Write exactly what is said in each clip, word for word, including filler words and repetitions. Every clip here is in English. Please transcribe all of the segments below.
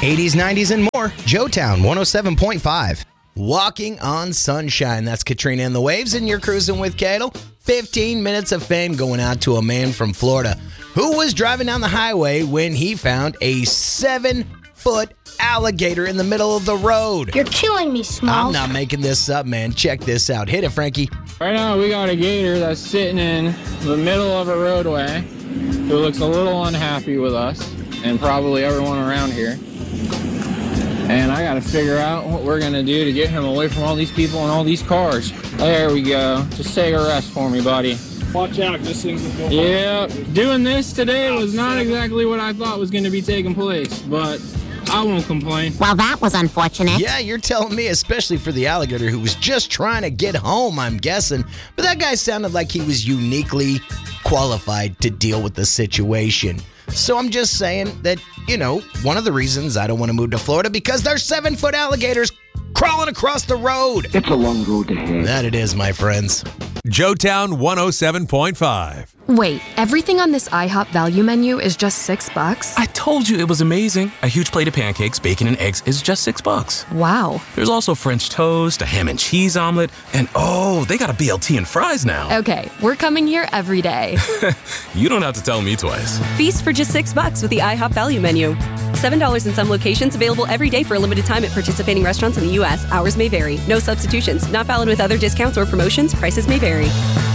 eighties, nineties, and more. Joetown one oh seven point five. Walking on Sunshine. That's Katrina and the Waves, and you're cruising with Cadel. fifteen minutes of fame going out to a man from Florida who was driving down the highway when he found a seven-foot alligator in the middle of the road. You're killing me, Smalls. I'm not making this up, man. Check this out. Hit it, Frankie. Right now, we got a gator that's sitting in the middle of a roadway who looks a little unhappy with us and probably everyone around here. And I got to figure out what we're going to do to get him away from all these people and all these cars. There we go. Just take a rest for me, buddy. Watch out, this thing's going to go. Yeah, doing this today was not exactly what I thought was going to be taking place, but I won't complain. Well, that was unfortunate. Yeah, you're telling me, especially for the alligator who was just trying to get home, I'm guessing. But that guy sounded like he was uniquely qualified to deal with the situation. So I'm just saying that, you know, one of the reasons I don't want to move to Florida because there's seven-foot alligators crawling across the road. It's a long road ahead. That it is, my friends. Joetown one oh seven point five. Wait, everything on this IHOP value menu is just six bucks? I told you it was amazing. A huge plate of pancakes, bacon, and eggs is just six bucks. Wow. There's also French toast, a ham and cheese omelet, and oh, they got a B L T and fries now. Okay, we're coming here every day. You don't have to tell me twice. Feast for just six bucks with the IHOP value menu. seven dollars in some locations, available every day for a limited time at participating restaurants in the U S. Hours may vary. No substitutions. Not valid with other discounts or promotions. Prices may vary.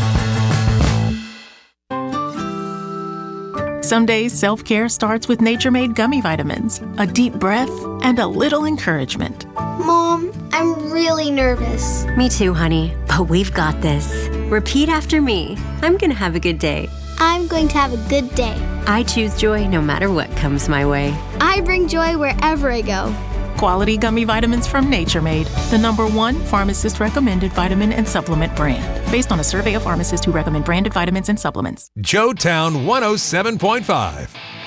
Some days, self-care starts with Nature Made gummy vitamins. A deep breath and a little encouragement. Mom, I'm really nervous. Me too, honey. But we've got this. Repeat after me. I'm going to have a good day. I'm going to have a good day. I choose joy no matter what comes my way. I bring joy wherever I go. Quality gummy vitamins from Nature Made, the number one pharmacist-recommended vitamin and supplement brand. Based on a survey of pharmacists who recommend branded vitamins and supplements. Joetown one oh seven point five.